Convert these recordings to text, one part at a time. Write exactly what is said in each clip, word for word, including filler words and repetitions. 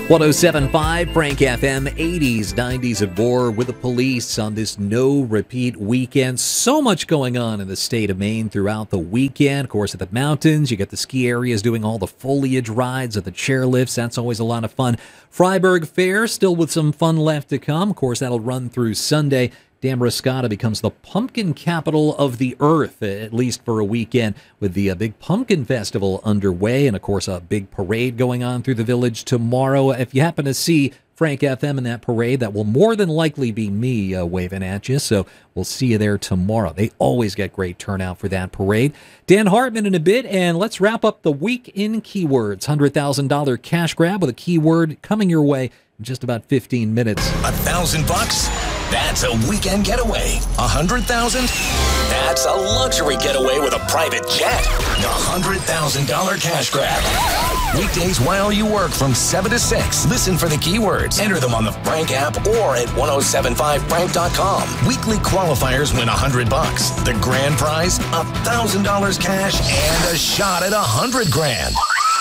one oh seven point five Frank F M, eighties, nineties at war with the police on this no-repeat weekend. So much going on in the state of Maine throughout the weekend. Of course, at the mountains, you get the ski areas doing all the foliage rides at the chairlifts. That's always a lot of fun. Freiburg Fair, still with some fun left to come. Of course, that'll run through Sunday. Damariscotta becomes the pumpkin capital of the earth, at least for a weekend, with the uh, big pumpkin festival underway, and of course a big parade going on through the village tomorrow. If you happen to see Frank F M in that parade, that will more than likely be me uh, waving at you, so we'll see you there tomorrow. They always get great turnout for that parade. Dan Hartman in a bit, and let's wrap up the week in keywords. one hundred thousand dollars cash grab with a keyword coming your way in just about fifteen minutes. A thousand bucks? That's a weekend getaway. A hundred thousand? That's a luxury getaway with a private jet. The hundred thousand dollar cash grab. Weekdays while you work from seven to six. Listen for the keywords. Enter them on the Frank app or at ten seventy-five frank dot com. Weekly qualifiers win a hundred bucks. The grand prize, a thousand dollars cash and a shot at a hundred grand.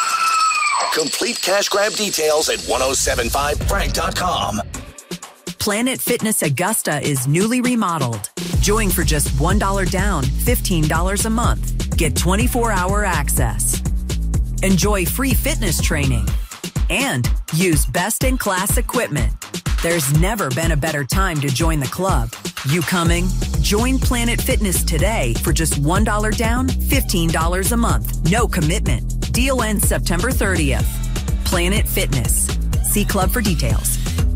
Complete cash grab details at ten seventy-five frank dot com. Planet Fitness Augusta is newly remodeled. Join for just one dollar down, fifteen dollars a month. Get twenty-four hour access. Enjoy free fitness training. And use best-in-class equipment. There's never been a better time to join the club. You coming? Join Planet Fitness today for just one dollar down, fifteen dollars a month. No commitment. Deal ends September thirtieth. Planet Fitness. See club for details.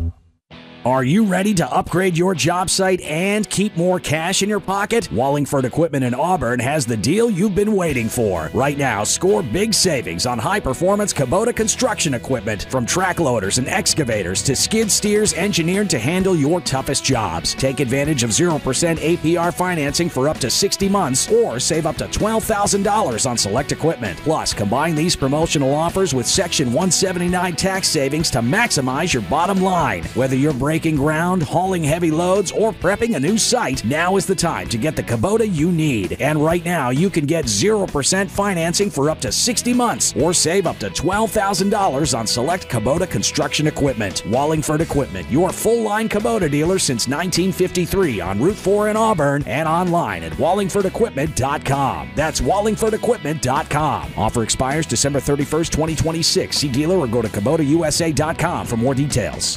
Are you ready to upgrade your job site and keep more cash in your pocket? Wallingford Equipment in Auburn has the deal you've been waiting for. Right now, score big savings on high-performance Kubota construction equipment, from track loaders and excavators to skid steers engineered to handle your toughest jobs. Take advantage of zero percent A P R financing for up to sixty months or save up to twelve thousand dollars on select equipment. Plus, combine these promotional offers with Section one seventy-nine tax savings to maximize your bottom line. Whether you're breaking ground, hauling heavy loads, or prepping a new site, now is the time to get the Kubota you need. And right now, you can get zero percent financing for up to sixty months or save up to twelve thousand dollars on select Kubota construction equipment. Wallingford Equipment, your full-line Kubota dealer since nineteen fifty-three on Route four in Auburn and online at wallingford equipment dot com. That's wallingford equipment dot com. Offer expires December thirty-first, twenty twenty-six. See dealer or go to kubota u s a dot com for more details.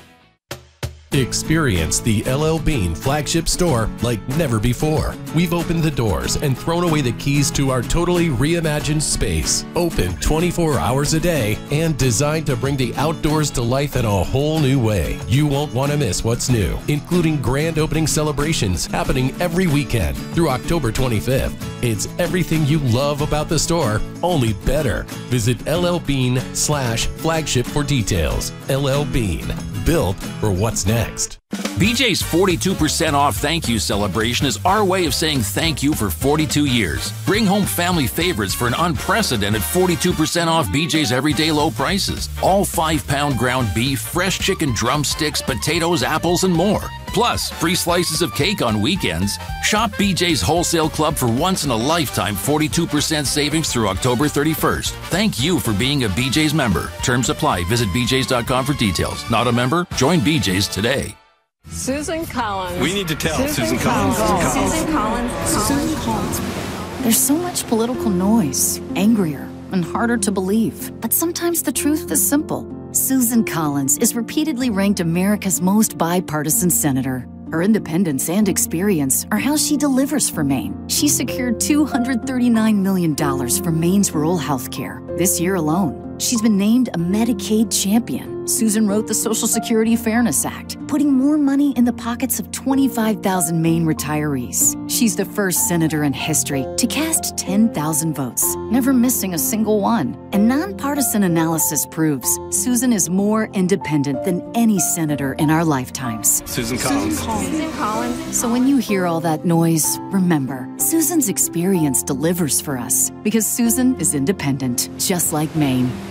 Experience the L L. Bean flagship store like never before. We've opened the doors and thrown away the keys to our totally reimagined space. Open twenty-four hours a day and designed to bring the outdoors to life in a whole new way. You won't want to miss what's new, including grand opening celebrations happening every weekend through October twenty-fifth. It's everything you love about the store, only better. Visit L L Bean slash flagship for details. L L. Bean, built for what's next. B J's forty-two percent off thank you celebration is our way of saying thank you for forty-two years. Bring home family favorites for an unprecedented forty-two percent off B J's everyday low prices. All five pound ground beef, fresh chicken drumsticks, potatoes, apples, and more. Plus, free slices of cake on weekends. Shop B J's Wholesale Club for once-in-a-lifetime forty-two percent savings through October thirty-first. Thank you for being a B J's member. Terms apply. Visit b j's dot com for details. Not a member? Join B J's today. Susan Collins. We need to tell Susan, Susan Collins. Collins. Susan Collins. Susan Collins. There's so much political noise, angrier and harder to believe. But sometimes the truth is simple. Susan Collins is repeatedly ranked America's most bipartisan senator. Her independence and experience are how she delivers for Maine. She secured two hundred thirty-nine million dollars for Maine's rural health care. This year alone, she's been named a Medicaid champion. Susan wrote the Social Security Fairness Act, putting more money in the pockets of twenty-five thousand Maine retirees. She's the first senator in history to cast ten thousand votes, never missing a single one. And nonpartisan analysis proves Susan is more independent than any senator in our lifetimes. Susan Collins. Susan Collins. So when you hear all that noise, remember, Susan's experience delivers for us because Susan is independent, just like Maine.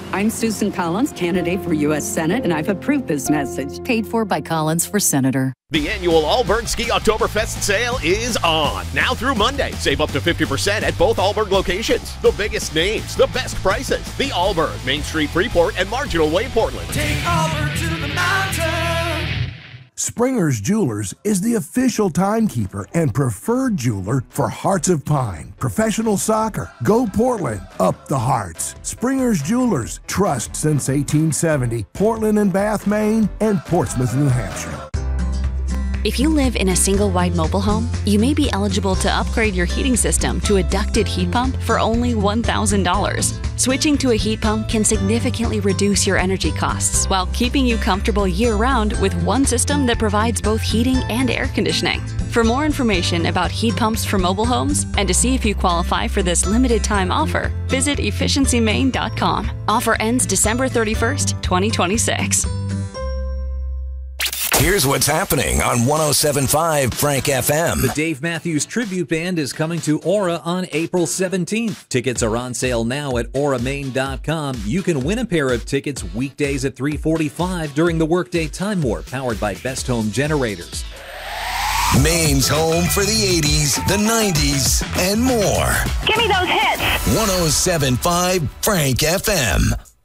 I'm Susan Collins, candidate for U S Senate, and I've approved this message. Paid for by Collins for Senator. The annual Allberg Ski Oktoberfest sale is on. Now through Monday, save up to fifty percent at both Allberg locations. The biggest names, the best prices. The Allberg, Main Street, Freeport, and Marginal Way, Portland. Take Allberg to the mountain. Springer's Jewelers is the official timekeeper and preferred jeweler for Hearts of Pine, professional soccer, Go Portland, up the Hearts. Springer's Jewelers, trust since eighteen seventy, Portland and Bath, Maine, and Portsmouth, New Hampshire. If you live in a single-wide mobile home, you may be eligible to upgrade your heating system to a ducted heat pump for only one thousand dollars. Switching to a heat pump can significantly reduce your energy costs while keeping you comfortable year-round with one system that provides both heating and air conditioning. For more information about heat pumps for mobile homes and to see if you qualify for this limited-time offer, visit efficiency maine dot com. Offer ends December thirty-first, twenty twenty-six. Here's what's happening on one oh seven point five Frank F M. The Dave Matthews Tribute Band is coming to Aura on April seventeenth. Tickets are on sale now at aura maine dot com. You can win a pair of tickets weekdays at three forty-five during the Workday Time Warp, powered by Best Home Generators. Maine's home for the eighties, the nineties, and more. Give me those hits. one oh seven point five Frank F M.